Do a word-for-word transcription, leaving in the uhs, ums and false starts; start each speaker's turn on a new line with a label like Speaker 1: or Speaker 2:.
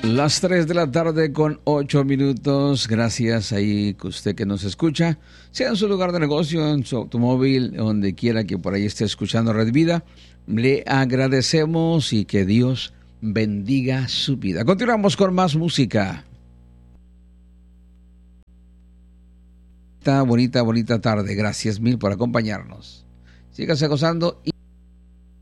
Speaker 1: Las tres de la tarde con ocho minutos. Gracias ahí que usted que nos escucha, sea en su lugar de negocio, en su automóvil, donde quiera que por ahí esté escuchando Red Vida. Le agradecemos y que Dios bendiga su vida. Continuamos con más música. Bonita, bonita tarde. Gracias mil por acompañarnos. Sígase gozando y